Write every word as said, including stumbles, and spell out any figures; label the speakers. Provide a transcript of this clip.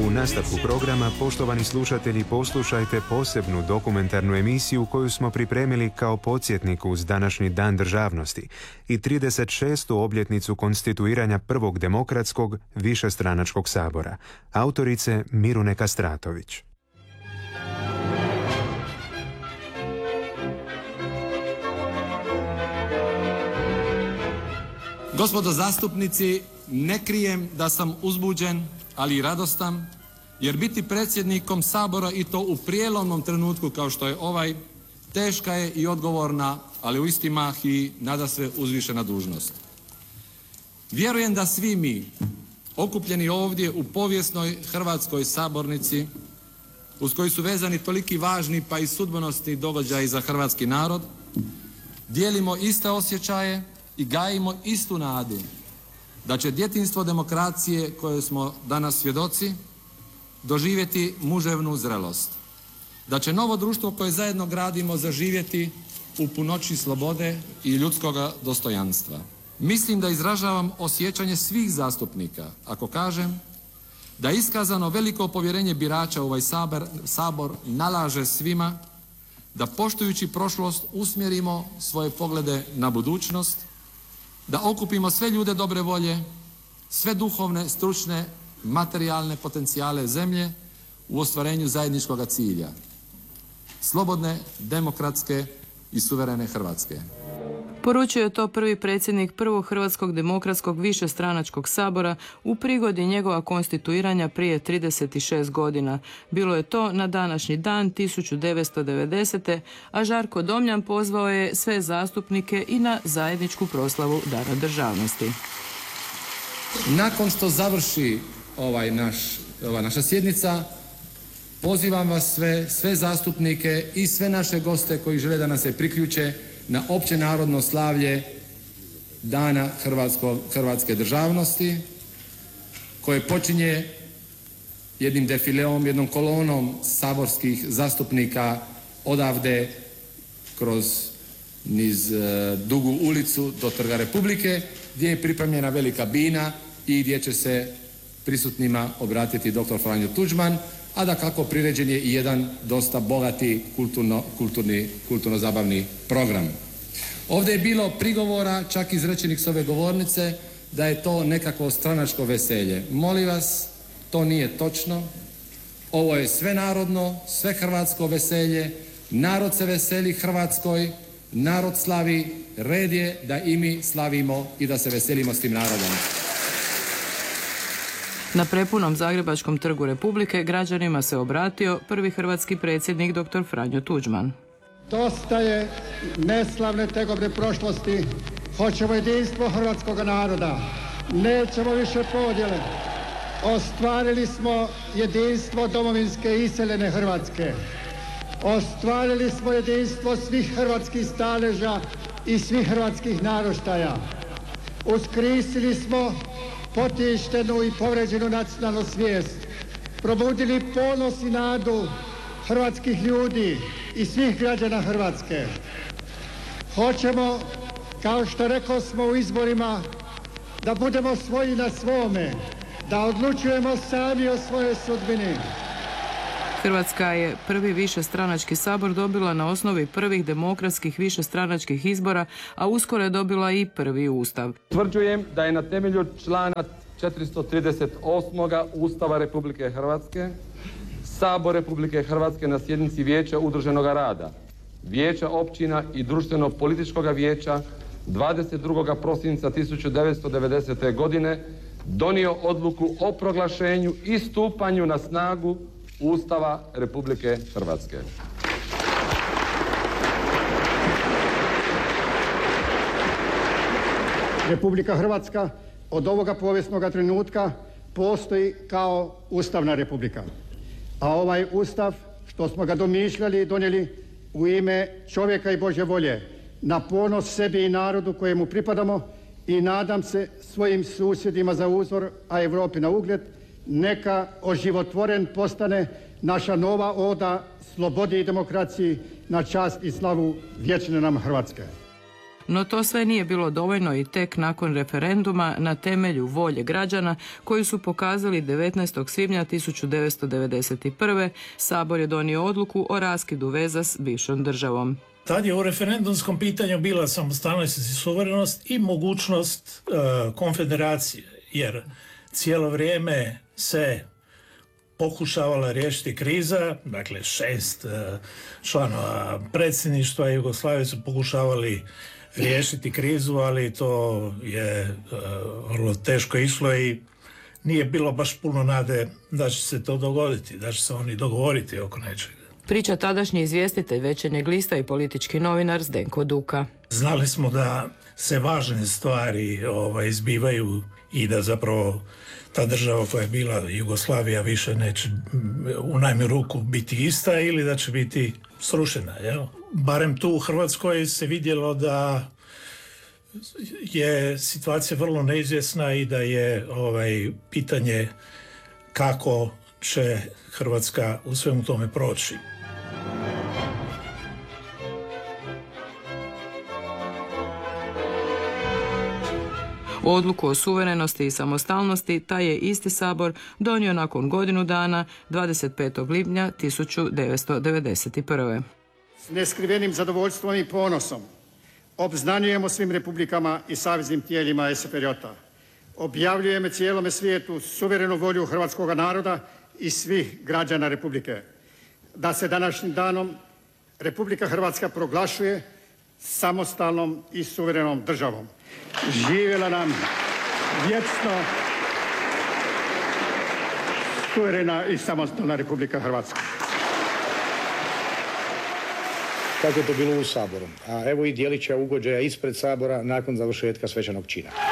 Speaker 1: U nastavku programa, poštovani slušatelji, poslušajte posebnu dokumentarnu emisiju koju smo pripremili kao podsjetnik uz današnji Dan državnosti i trideset šestu obljetnicu konstituiranja prvog demokratskog višestranačkog sabora. Autorice Mirune Kastratović.
Speaker 2: Gospodo zastupnici, ne krijem da sam uzbuđen, ali i radostan, jer biti predsjednikom Sabora i to u prijelomnom trenutku kao što je ovaj, teška je i odgovorna, ali u isti mah i nadasve uzvišena dužnost. Vjerujem da svi mi, okupljeni ovdje u povijesnoj hrvatskoj sabornici, uz koji su vezani toliki važni pa i sudbonosni događaji za hrvatski narod, dijelimo iste osjećaje i gajimo istu nadu da će djetinjstvo demokracije koje smo danas svjedoci doživjeti muževnu zrelost. Da će novo društvo koje zajedno gradimo zaživjeti u punoći slobode i ljudskoga dostojanstva. Mislim da izražavam osjećanje svih zastupnika ako kažem da iskazano veliko povjerenje birača u ovaj sabor, sabor nalaže svima da poštujući prošlost usmjerimo svoje poglede na budućnost, da okupimo sve ljude dobre volje, sve duhovne, stručne, materijalne potencijale zemlje u ostvarenju zajedničkog cilja. Slobodne, demokratske i suverene Hrvatske.
Speaker 3: Poručio je to prvi predsjednik prvog Hrvatskog demokratskog višestranačkog sabora u prigodi njegova konstituiranja prije trideset šest godina. Bilo je to na današnji dan tisuću devetsto devedesete. a Žarko Domjan pozvao je sve zastupnike i na zajedničku proslavu Dana državnosti.
Speaker 2: Nakon što završi ovaj naš, ova naša sjednica, pozivam vas sve, sve zastupnike i sve naše goste koji žele da nas se priključe na opće narodno slavlje Dana Hrvatsko, hrvatske državnosti, koje počinje jednim defileom, jednom kolonom saborskih zastupnika odavde kroz niz e, dugu ulicu do Trga Republike, gdje je pripremljena velika bina i gdje će se prisutnima obratiti doktor Franjo Tuđman, a da kako priređen je i jedan dosta bogati kulturno, kulturni, kulturno-zabavni program. Ovdje je bilo prigovora, čak izrečenih s ove govornice, da je to nekako stranačko veselje. Molim vas, to nije točno. Ovo je svenarodno, sve hrvatsko veselje. Narod se veseli Hrvatskoj, narod slavi, red je da i mi slavimo i da se veselimo s tim narodom.
Speaker 3: Na prepunom Zagrebačkom trgu Republike građanima se obratio prvi hrvatski predsjednik doktor Franjo Tuđman.
Speaker 4: Dosta je neslavne tegobe prošlosti, hoćemo jedinstvo hrvatskog naroda, nećemo više podjele. Ostvarili smo jedinstvo domovinske iseljene Hrvatske. Ostvarili smo jedinstvo svih hrvatskih staleža i svih hrvatskih naraštaja. Uskrisili smo potištenu i povređenu nacionalnu svijest, probudili ponos i nadu hrvatskih ljudi i svih građana Hrvatske. Hoćemo, kao što rekao smo u izborima, da budemo svoji na svome, da odlučujemo sami o svojoj sudbini.
Speaker 3: Hrvatska je prvi višestranački sabor dobila na osnovi prvih demokratskih višestranačkih izbora, a uskoro je dobila i prvi ustav.
Speaker 5: Tvrđujem da je na temelju člana četiristo trideset osam. Ustava Republike Hrvatske Sabor Republike Hrvatske na sjednici Vijeća udruženog rada, Vijeća općina i društveno-političkog vijeća dvadeset drugog prosinca tisuću devetsto devedesete. godine donio odluku o proglašenju i stupanju na snagu Ustava Republike Hrvatske.
Speaker 4: Republika Hrvatska od ovoga povijesnog trenutka postoji kao ustavna republika. A ovaj ustav, što smo ga domišljali i donijeli u ime čovjeka i Božje volje, na ponos sebi i narodu kojemu pripadamo i nadam se svojim susjedima za uzor, a Europi na ugled, neka oživotvoren postane naša nova oda slobodi i demokraciji na čast i slavu vječne nam Hrvatske.
Speaker 3: No to sve nije bilo dovoljno i tek nakon referenduma na temelju volje građana koji su pokazali devetnaestog svibnja tisuću devetsto devedeset prve. Sabor je donio odluku o raskidu veza s bivšom državom.
Speaker 6: Tad je u referendumskom pitanju bila samostalnost i suverenost i mogućnost uh, konfederacije, jer cijelo vrijeme se pokušavala riješiti kriza, dakle šest uh, članova predsjedništva Jugoslavije su pokušavali riješiti krizu, ali to je uh, vrlo teško išlo i nije bilo baš puno nade da će se to dogoditi, da će se oni dogovoriti oko nečega.
Speaker 3: Priča tadašnji izvjestitelj Večernjeg lista i politički novinar Zdenko Duka.
Speaker 6: Znali smo da se važne stvari ovaj, zbivaju i da zapravo ta država koja je bila Jugoslavija više neće u najmanju ruku biti ista ili da će biti srušena. Jel? Barem tu u Hrvatskoj se vidjelo da je situacija vrlo neizvjesna i da je ovaj, pitanje kako će Hrvatska u svemu tome proći.
Speaker 3: Odluku o suverenosti i samostalnosti taj je isti sabor donio nakon godinu dana, dvadeset petog lipnja tisuću devetsto devedeset prve.
Speaker 4: S neskrivenim zadovoljstvom i ponosom obznanjujemo svim republikama i saveznim tijelima es efe er je. Objavljujemo cijelome svijetu suverenu volju hrvatskog naroda i svih građana Republike. Da se današnjim danom Republika Hrvatska proglašuje samostalnom i suverenom državom. Živjela nam vječno suverena i samostalna Republika Hrvatska.
Speaker 7: Kako je to bilo u Saboru? A evo i dijelića ugođaja ispred Sabora nakon završetka svečanog čina.